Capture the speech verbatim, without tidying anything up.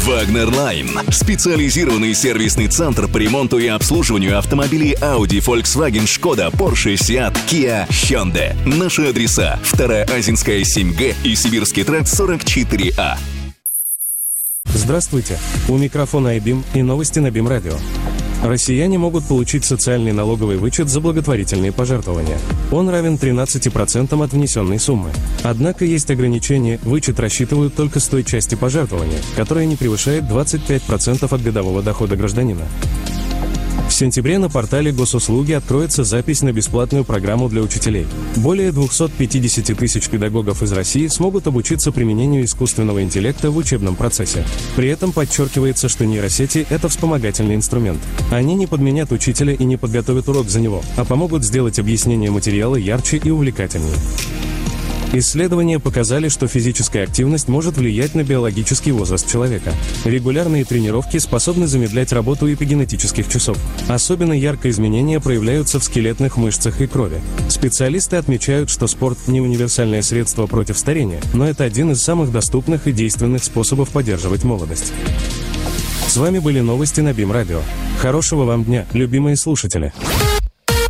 Wagner Line – специализированный сервисный центр по ремонту и обслуживанию автомобилей Audi, Volkswagen, Skoda, Porsche, Seat, Kia, Hyundai. Наши адреса: Вторая Азинская, семь Г и Сибирский тракт, сорок четыре А. Здравствуйте, у микрофона iBeam и новости на BeamRadio. радио. Россияне могут получить социальный налоговый вычет за благотворительные пожертвования. Он равен тринадцати процентам от внесенной суммы. Однако есть ограничения, вычет рассчитывают только с той части пожертвования, которая не превышает двадцать пять процентов от годового дохода гражданина. В сентябре на портале Госуслуги откроется запись на бесплатную программу для учителей. Более двухсот пятидесяти тысяч педагогов из России смогут обучиться применению искусственного интеллекта в учебном процессе. При этом подчеркивается, что нейросети – это вспомогательный инструмент. Они не подменят учителя и не подготовят урок за него, а помогут сделать объяснение материала ярче и увлекательнее. Исследования показали, что физическая активность может влиять на биологический возраст человека. Регулярные тренировки способны замедлять работу эпигенетических часов. Особенно ярко изменения проявляются в скелетных мышцах и крови. Специалисты отмечают, что спорт не универсальное средство против старения, но это один из самых доступных и действенных способов поддерживать молодость. С вами были новости на BeamRadio. Хорошего вам дня, любимые слушатели!